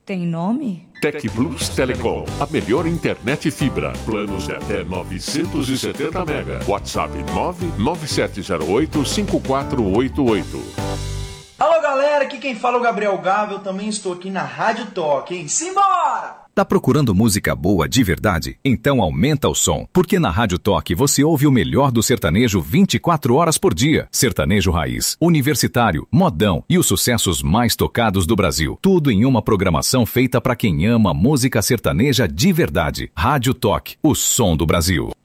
Tem nome? Tec Plus Telecom, a melhor internet fibra. Planos de até 970 mega. WhatsApp 99708-5488. Alô galera, aqui quem fala é o Gabriel Gava, eu também estou aqui na Rádio Toque, hein? Simbora! Tá procurando música boa de verdade? Então aumenta o som, porque na Rádio Toque você ouve o melhor do sertanejo 24 horas por dia. Sertanejo raiz, universitário, modão e os sucessos mais tocados do Brasil. Tudo em uma programação feita para quem ama música sertaneja de verdade. Rádio Toque, o som do Brasil.